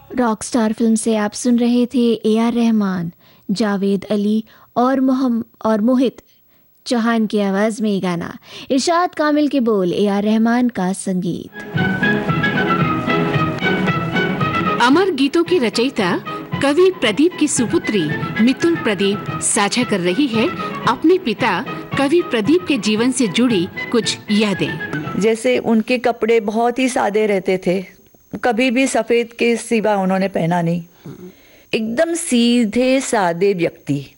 Rockstar film से आप सुन रहे थे ए आर रहमान, जावेद अली और मोहित चौहान की आवाज में ये गाना। इरशाद कामिल के बोल, ए आर रहमान का संगीत। अमर गीतों की रचयिता कवि प्रदीप की सुपुत्री मितुल प्रदीप साझा कर रही है अपने पिता कवि प्रदीप के जीवन से जुड़ी कुछ यादें। जैसे उनके कपड़े बहुत ही सादे रहते थे, कभी भी सफेद के सिवा उन्होंने पहना नहीं। एकदम सीधे सादे व्यक्ति।